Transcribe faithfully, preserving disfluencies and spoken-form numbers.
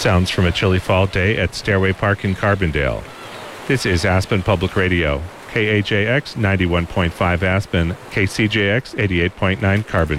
Sounds from a chilly fall day at Stairway Park in Carbondale. This is Aspen Public Radio, K A J X ninety-one point five Aspen, K C J X eighty-eight point nine Carbondale.